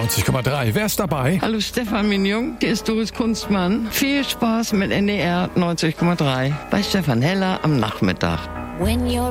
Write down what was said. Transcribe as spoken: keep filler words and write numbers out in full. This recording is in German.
neunzig Komma drei. Wer ist dabei? Hallo Stefan Mignon, hier ist Doris Kunstmann. Viel Spaß mit N D R neunzig Komma drei bei Stefan Heller am Nachmittag. When you're